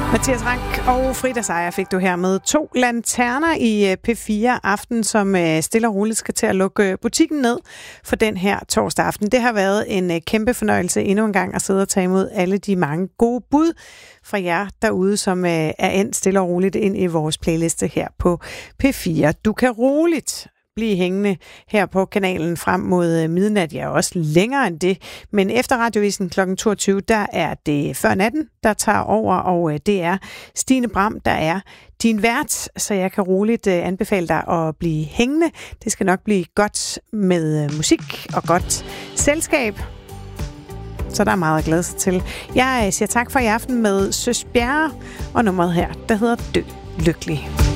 Mathias Rank og Frida Seier fik du her med 2 lanterner i P4 Aften, som stille og roligt skal til at lukke butikken ned for den her torsdag aften. Det har været en kæmpe fornøjelse endnu en gang at sidde og tage imod alle de mange gode bud fra jer derude, som er endt stille og roligt ind i vores playliste her på P4. Du kan roligt blive hængende her på kanalen frem mod midnat, ja også længere end det. Men efter Radiovisen kl. 22, der er det Før Natten, der tager over, og det er Stine Bram, der er din vært, så jeg kan roligt anbefale dig at blive hængende. Det skal nok blive godt med musik og godt selskab. Så der er meget at glæde sig til. Jeg siger tak for i aften med Søs Bjerre, og nummeret her, der hedder Dø Lykkelig.